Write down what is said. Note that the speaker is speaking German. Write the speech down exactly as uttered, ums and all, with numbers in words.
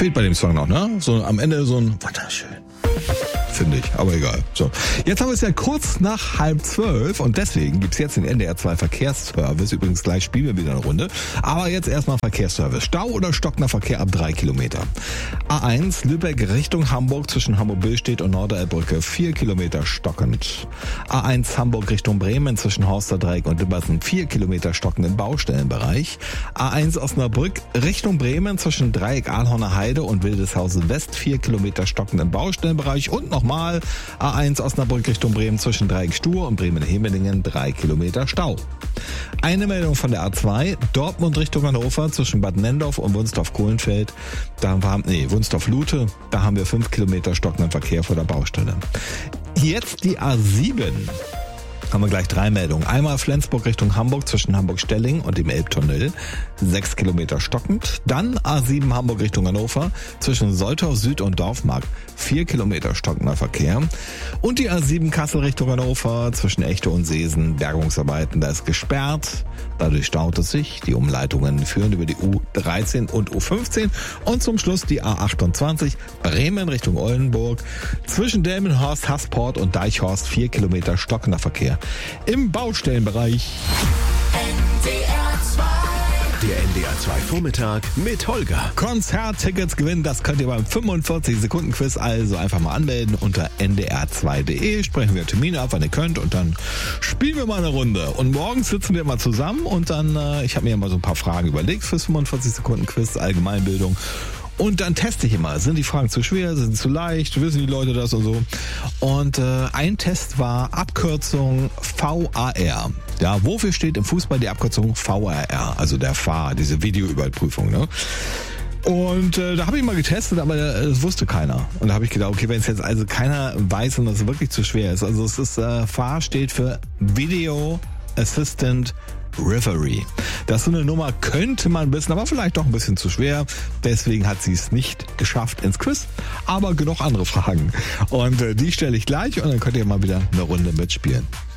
Fehlt bei dem Song noch, ne? So am Ende so ein wunderschön. Finde ich, aber egal. So, jetzt haben wir es ja kurz nach halb zwölf und deswegen gibt's jetzt den N D R zwei Verkehrsservice. Übrigens gleich spielen wir wieder eine Runde. Aber jetzt erstmal Verkehrsservice. Stau oder stockender Verkehr ab drei Kilometer. A eins Lübeck Richtung Hamburg zwischen Hamburg-Billstedt und Norderelbbrücke vier Kilometer stockend. A eins Hamburg Richtung Bremen zwischen Horsterdreieck und Dibbersen vier Kilometer stockend im Baustellenbereich. A eins Osnabrück Richtung Bremen zwischen Dreieck Ahlhorner Heide und Wildeshausen West vier Kilometer stockend im Baustellenbereich und noch Mal A eins Osnabrück Richtung Bremen zwischen Dreieck Stur und Bremen-Hemelingen drei Kilometer Stau. Eine Meldung von der A zwei, Dortmund Richtung Hannover zwischen Bad Nendorf und Wunsdorf-Kohlenfeld. Da haben, nee, Wunsdorf-Lute, da haben wir fünf Kilometer stockenden Verkehr vor der Baustelle. Jetzt die A sieben. Haben wir gleich drei Meldungen. Einmal Flensburg Richtung Hamburg zwischen Hamburg-Stelling und dem Elbtunnel. sechs Kilometer stockend. Dann A sieben Hamburg Richtung Hannover zwischen Soltau Süd und Dorfmark. vier Kilometer stockender Verkehr. Und die A sieben Kassel Richtung Hannover zwischen Echte und Seesen. Bergungsarbeiten, da ist gesperrt. Dadurch staut es sich. Die Umleitungen führen über die U dreizehn und U fünfzehn. Und zum Schluss die A achtundzwanzig Bremen Richtung Oldenburg. Zwischen Delmenhorst, Hassport und Deichhorst vier Kilometer stockender Verkehr. Im Baustellenbereich. Der N D R zwei Vormittag mit Holger. Konzerttickets gewinnen, das könnt ihr beim fünfundvierzig Sekunden Quiz also einfach mal anmelden unter n d r zwei punkt d e. Sprechen wir Termine ab, wann ihr könnt und dann spielen wir mal eine Runde. Und morgens sitzen wir mal zusammen und dann, äh, ich habe mir mal so ein paar Fragen überlegt fürs fünfundvierzig Sekunden Quiz, Allgemeinbildung. Und dann teste ich immer, sind die Fragen zu schwer, sind sie zu leicht, wissen die Leute das und so. Und äh, ein Test war Abkürzung V A R. Ja, wofür steht im Fußball die Abkürzung V A R? Also der V A R, diese Videoüberprüfung, ne? Und äh, da habe ich mal getestet, aber äh, das wusste keiner. Und da habe ich gedacht, okay, wenn es jetzt also keiner weiß und das wirklich zu schwer ist. Also es ist, äh, V A R steht für Video Assistant Referee. Das ist so eine Nummer, könnte man wissen, aber vielleicht doch ein bisschen zu schwer. Deswegen hat sie es nicht geschafft ins Quiz. Aber genug andere Fragen. Und äh, die stelle ich gleich und dann könnt ihr mal wieder eine Runde mitspielen.